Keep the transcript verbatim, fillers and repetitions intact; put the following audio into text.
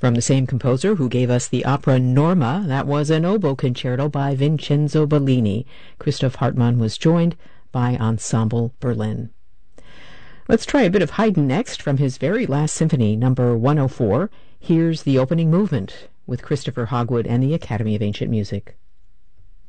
From the same composer who gave us the opera Norma, that was an oboe concerto by Vincenzo Bellini. Christoph Hartmann was joined by Ensemble Berlin. Let's try a bit of Haydn next from his very last symphony, number one oh four. Here's the opening movement with Christopher Hogwood and the Academy of Ancient Music.